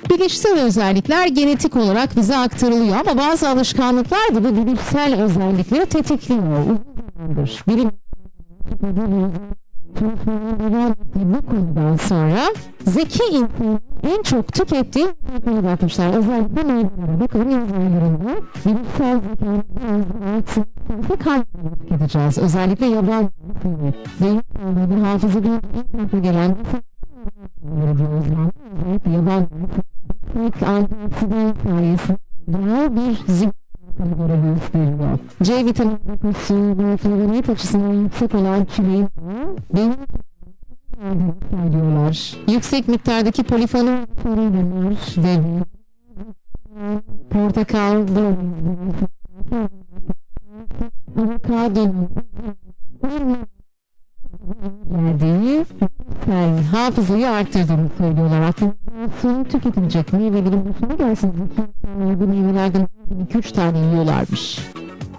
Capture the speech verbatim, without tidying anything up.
Bilişsel özellikler genetik olarak bize aktarılıyor ama bazı alışkanlıklar da bu bilişsel özellikleri tetikliyor. Bilim bu konudan sonra zeki insan en çok tükettiği konuya bakmışlar. Özellikle meyvelere bakalım yazarlarında bilişsel zekanın kaybedip gideceğiz. Özellikle yaban beyin sağlığını hafıza bir ilk gelen yaban ilk antioksidan sayesinde doğal bir zihin gösteriyor. C vitamini deposu ve flavonoid açısından yüksek olan çileğin beyin diyorlar. Yüksek miktardaki polifenol devri, portakal, avokado geldiği yani hafızayı arttırdığını söylüyorlar. Aslında tüketilecek meyvelerin başına gelsin. Bu meyvelerden iki üç tane yiyorlarmış.